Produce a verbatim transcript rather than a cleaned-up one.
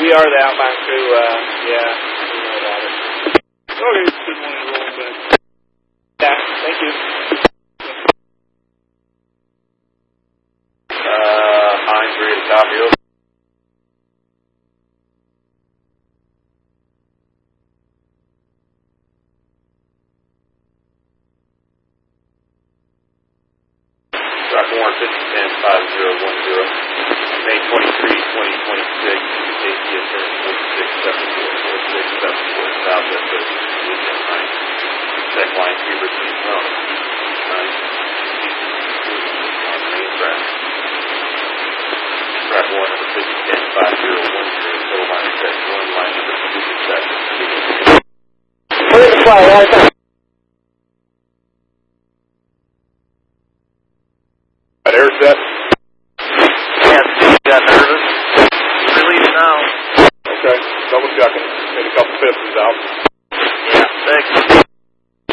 we are the outbound crew, uh, yeah, we know about it. Okay, didn't want to roll back. Yeah, thank you. Uh, Hines, ready to top you. Rock one, fifty ten, five zero one zero. May twenty-three, twenty twenty-six. A C S N four six seven four four six seven four. Southwest Louisiana nine. Check line three received from nine. On main track. Track one, number fifty ten, five zero one zero. Total line check one, line number fifty seven. Clear to fly, right now. Air set. Yeah, got nervous. Release now. Okay, double checking. Made a couple pistons out. Yeah, thanks.